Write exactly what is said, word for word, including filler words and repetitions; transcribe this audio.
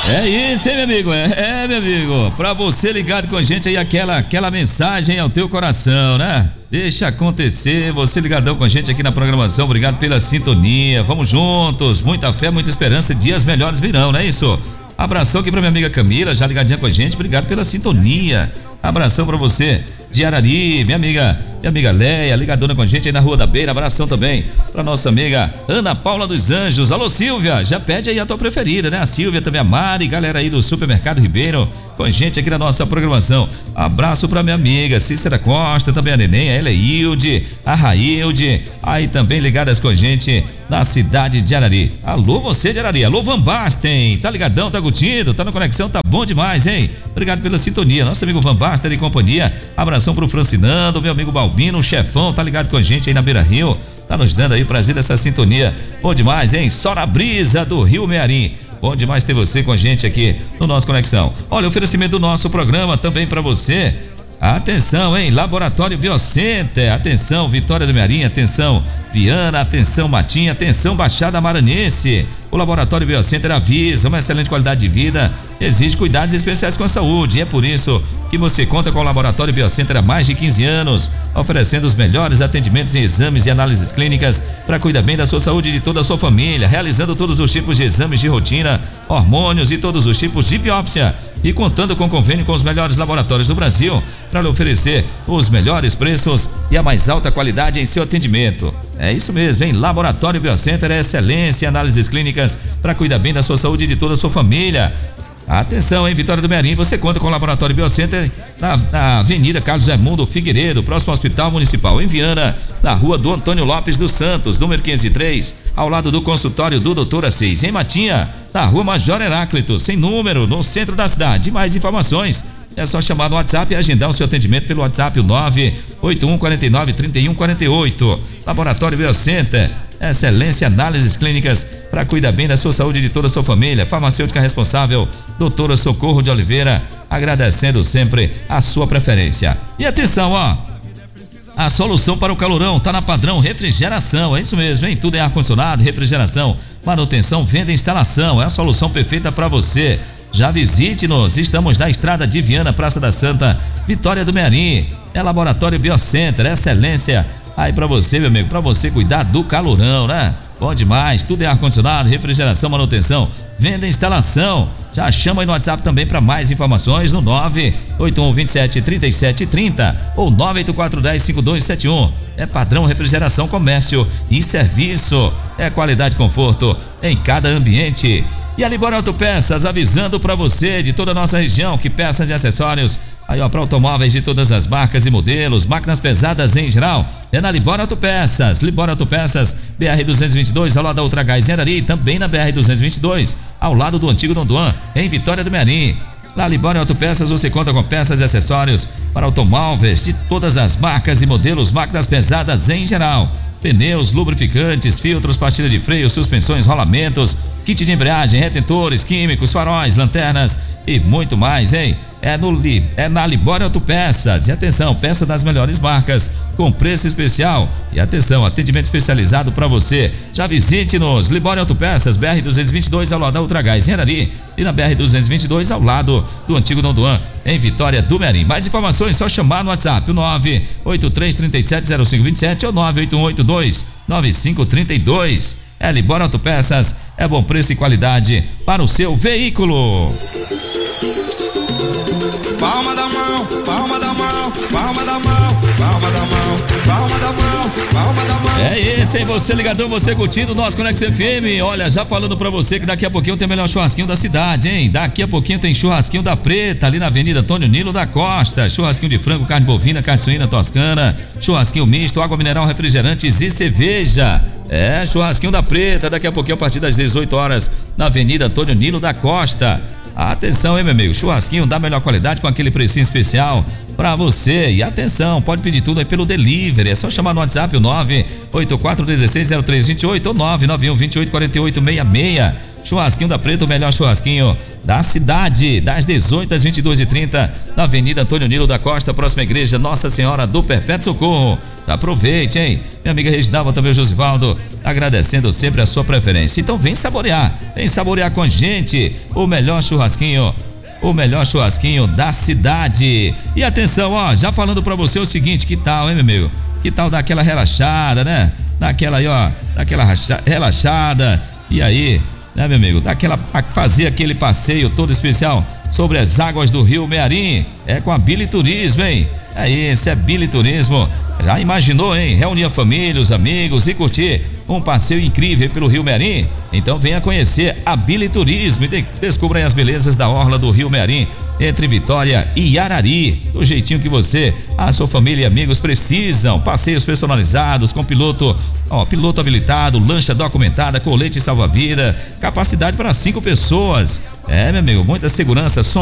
É isso, hein, meu amigo? É, é, meu amigo. Pra você ligado com a gente aí, aquela, aquela mensagem ao teu coração, né? Deixa acontecer, você ligadão com a gente aqui na programação. Obrigado pela sintonia. Vamos juntos. Muita fé, muita esperança. Dias melhores virão, não é isso? Abração aqui pra minha amiga Camila, já ligadinha com a gente. Obrigado pela sintonia. Abração pra você de Arari, minha amiga, minha amiga Leia, ligadona com a gente aí na Rua da Beira. Abração também pra nossa amiga Ana Paula dos Anjos. Alô, Silvia, já pede aí a tua preferida, né? A Silvia, também a Mari, galera aí do Supermercado Ribeiro com a gente aqui na nossa programação. Abraço pra minha amiga Cícera Costa, também a Neném, a Eleilde, a Railde, aí também ligadas com a gente na cidade de Arari. Alô, você de Arari, alô, Van Basten, tá ligadão, tá curtindo, tá na conexão, tá bom demais, hein? Obrigado pela sintonia, nosso amigo Van Basten e companhia. Abração pro Francinando, meu amigo Balbino, o chefão, tá ligado com a gente aí na Beira Rio, tá nos dando aí prazer dessa sintonia. Bom demais, hein? Só na brisa do Rio Mearim. Bom demais ter você com a gente aqui no nosso Conexão. Olha, oferecimento do nosso programa também para você. Atenção, hein? Laboratório Biocenter. Atenção, Vitória do Mearim. Atenção, Viana. Atenção, Matinha. Atenção, Baixada Maranhense. O Laboratório Biocenter avisa uma excelente qualidade de vida, exige cuidados especiais com a saúde. E é por isso que você conta com o Laboratório Biocenter há mais de quinze anos, oferecendo os melhores atendimentos em exames e análises clínicas para cuidar bem da sua saúde e de toda a sua família, realizando todos os tipos de exames de rotina, hormônios e todos os tipos de biópsia. E contando com convênio com os melhores laboratórios do Brasil para lhe oferecer os melhores preços e a mais alta qualidade em seu atendimento. É isso mesmo, hein? Laboratório Biocenter é excelência em análises clínicas para cuidar bem da sua saúde e de toda a sua família. Atenção, em Vitória do Mearim, você conta com o Laboratório Biocenter na, na Avenida Carlos Raimundo Figueiredo, próximo ao Hospital Municipal. Em Viana, na Rua do Antônio Lopes dos Santos, número quinhentos e três, ao lado do consultório do doutor Assis. Em Matinha, na Rua Major Heráclito, sem número, no centro da cidade. Mais informações, é só chamar no WhatsApp e agendar o seu atendimento pelo WhatsApp, o nove oito um quatro nove três um quatro oito. Laboratório Biocenter, excelência em análises clínicas para cuidar bem da sua saúde e de toda a sua família. Farmacêutica responsável, doutora Socorro de Oliveira, agradecendo sempre a sua preferência. E atenção, ó, a solução para o calorão tá na Padrão Refrigeração. É isso mesmo, hein? Tudo em ar-condicionado, refrigeração, manutenção, venda e instalação. É a solução perfeita para você. Já visite-nos, estamos na estrada de Viana, Praça da Santa, Vitória do Mearim. É Laboratório Biocenter, excelência aí pra você, meu amigo, pra você cuidar do calorão, né? Bom demais, tudo é ar-condicionado, refrigeração, manutenção, venda e instalação. Já chama aí no WhatsApp também para mais informações no nove oito um dois sete três sete três zero ou nove oito quatro um zero cinco dois sete um. É Padrão Refrigeração, comércio e serviço. É qualidade e conforto em cada ambiente. E a Libório Autopeças avisando para você de toda a nossa região que peças e acessórios aí ó, para automóveis de todas as marcas e modelos, máquinas pesadas em geral, é na Libório Autopeças. Libório Autopeças, B R duzentos e vinte e dois, ao lado da Ultra Gás em Arari, também na B R duzentos e vinte e dois, ao lado do antigo Dondoan, em Vitória do Mearim. Na Libório Autopeças você conta com peças e acessórios para automóveis de todas as marcas e modelos, máquinas pesadas em geral, pneus, lubrificantes, filtros, pastilha de freio, suspensões, rolamentos, kit de embreagem, retentores, químicos, faróis, lanternas e muito mais, hein? É, no, é na Libório Autopeças. E atenção, peça das melhores marcas com preço especial. E atenção, atendimento especializado para você. Já visite-nos, Libório Autopeças, B R duzentos e vinte e dois, ao lado da Ultra Gás em Arari, e na B R duzentos e vinte e dois, ao lado do antigo Dondoan, em Vitória do Mearim. Mais informações, só chamar no WhatsApp, o nove oito três três sete zero cinco dois sete ou nove oito um oito dois nove cinco três dois. É Libório Autopeças, é bom preço e qualidade para o seu veículo. Palma da mão, palma da mão, palma da mão, palma da mão, palma da mão, palma da mão. É esse, hein? Você ligadão, você curtindo o nosso Conexão F M. Olha, já falando pra você que daqui a pouquinho tem o melhor churrasquinho da cidade, hein? Daqui a pouquinho tem churrasquinho da Preta, ali na Avenida Antônio Nilo da Costa. Churrasquinho de frango, carne bovina, carne suína toscana, churrasquinho misto, água mineral, refrigerantes e cerveja. É, churrasquinho da Preta, daqui a pouquinho a partir das dezoito horas, na Avenida Antônio Nilo da Costa. Atenção, hein, meu amigo, churrasquinho da melhor qualidade com aquele precinho especial pra você. E atenção, pode pedir tudo aí pelo delivery, é só chamar no WhatsApp o nove oito quatro um seis zero três dois oito ou nove nove um dois oito quatro oito seis seis. Churrasquinho da Preta, o melhor churrasquinho da cidade, das dezoito às vinte e duas e trinta, na Avenida Antônio Nilo da Costa, próxima à igreja Nossa Senhora do Perpétuo Socorro. Aproveite, hein? Minha amiga Reginalva, também o Josivaldo, agradecendo sempre a sua preferência. Então vem saborear, vem saborear com a gente o melhor churrasquinho, o melhor churrasquinho da cidade. E atenção, ó, já falando pra você o seguinte, que tal, hein, meu amigo? Que tal dar aquela relaxada, né? Daquela aí, ó, daquela relaxada, e aí, né, meu amigo, daquela, fazer aquele passeio todo especial sobre as águas do Rio Mearim, é com a Billy Turismo, hein? É isso, é Billy Turismo. Já imaginou, hein? Reunir a família, os amigos e curtir um passeio incrível pelo Rio Mearim? Então venha conhecer a Billy Turismo e de- descubra aí as belezas da orla do Rio Mearim, entre Vitória e Arari, do jeitinho que você, a sua família e amigos precisam. Passeios personalizados com piloto, ó, piloto habilitado, lancha documentada, colete salva-vida, capacidade para cinco pessoas. É, meu amigo, muita segurança, som